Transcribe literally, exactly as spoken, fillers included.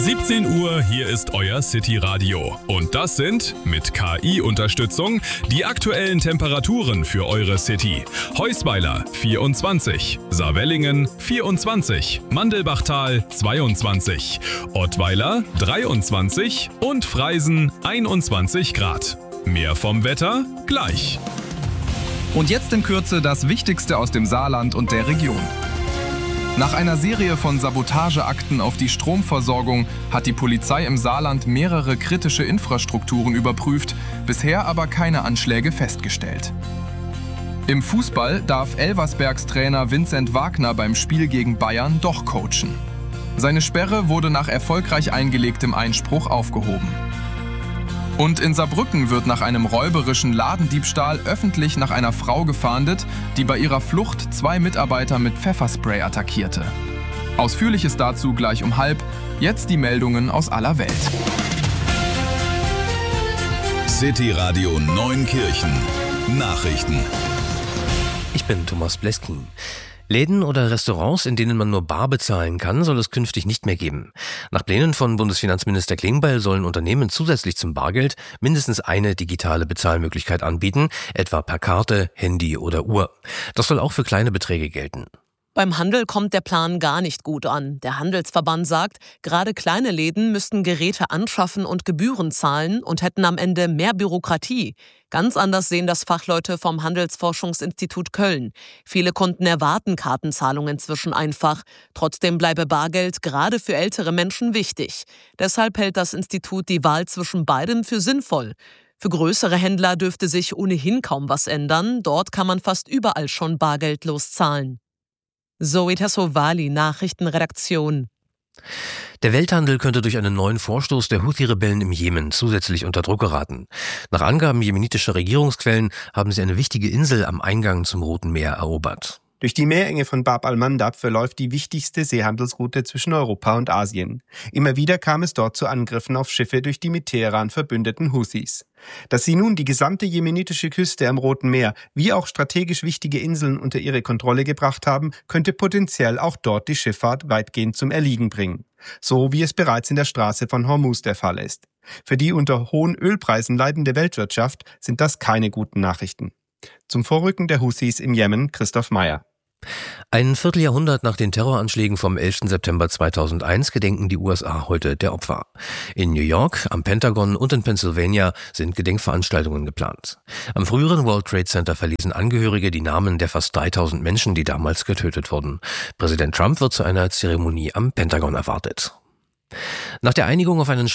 siebzehn Uhr, hier ist euer City Radio. Und das sind, mit K I-Unterstützung, die aktuellen Temperaturen für eure City. Heusweiler vierundzwanzig, Saarwellingen vierundzwanzig, Mandelbachtal zweiundzwanzig, Ottweiler dreiundzwanzig und Freisen einundzwanzig Grad. Mehr vom Wetter gleich. Und jetzt in Kürze das Wichtigste aus dem Saarland und der Region. Nach einer Serie von Sabotageakten auf die Stromversorgung hat die Polizei im Saarland mehrere kritische Infrastrukturen überprüft, bisher aber keine Anschläge festgestellt. Im Fußball darf Elversbergs Trainer Vincent Wagner beim Spiel gegen Bayern doch coachen. Seine Sperre wurde nach erfolgreich eingelegtem Einspruch aufgehoben. Und in Saarbrücken wird nach einem räuberischen Ladendiebstahl öffentlich nach einer Frau gefahndet, die bei ihrer Flucht zwei Mitarbeiter mit Pfefferspray attackierte. Ausführliches dazu gleich um halb. Jetzt die Meldungen aus aller Welt. City Radio Neunkirchen. Nachrichten. Ich bin Thomas Bleskin. Läden oder Restaurants, in denen man nur bar bezahlen kann, soll es künftig nicht mehr geben. Nach Plänen von Bundesfinanzminister Klingbeil sollen Unternehmen zusätzlich zum Bargeld mindestens eine digitale Bezahlmöglichkeit anbieten, etwa per Karte, Handy oder Uhr. Das soll auch für kleine Beträge gelten. Beim Handel kommt der Plan gar nicht gut an. Der Handelsverband sagt, gerade kleine Läden müssten Geräte anschaffen und Gebühren zahlen und hätten am Ende mehr Bürokratie. Ganz anders sehen das Fachleute vom Handelsforschungsinstitut Köln. Viele Kunden erwarten Kartenzahlung inzwischen einfach. Trotzdem bleibe Bargeld gerade für ältere Menschen wichtig. Deshalb hält das Institut die Wahl zwischen beidem für sinnvoll. Für größere Händler dürfte sich ohnehin kaum was ändern. Dort kann man fast überall schon bargeldlos zahlen. Zoe Tassovali, Nachrichtenredaktion. Der Welthandel könnte durch einen neuen Vorstoß der Houthi-Rebellen im Jemen zusätzlich unter Druck geraten. Nach Angaben jemenitischer Regierungsquellen haben sie eine wichtige Insel am Eingang zum Roten Meer erobert. Durch die Meerenge von Bab al-Mandab verläuft die wichtigste Seehandelsroute zwischen Europa und Asien. Immer wieder kam es dort zu Angriffen auf Schiffe durch die mit Teheran verbündeten Houthis. Dass sie nun die gesamte jemenitische Küste am Roten Meer wie auch strategisch wichtige Inseln unter ihre Kontrolle gebracht haben, könnte potenziell auch dort die Schifffahrt weitgehend zum Erliegen bringen. So wie es bereits in der Straße von Hormuz der Fall ist. Für die unter hohen Ölpreisen leidende Weltwirtschaft sind das keine guten Nachrichten. Zum Vorrücken der Houthis im Jemen, Christoph Meyer. Ein Vierteljahrhundert nach den Terroranschlägen vom elften September zweitausendeins gedenken die U S A heute der Opfer. In New York, am Pentagon und in Pennsylvania sind Gedenkveranstaltungen geplant. Am früheren World Trade Center verlesen Angehörige die Namen der fast dreitausend Menschen, die damals getötet wurden. Präsident Trump wird zu einer Zeremonie am Pentagon erwartet. Nach der Einigung auf einen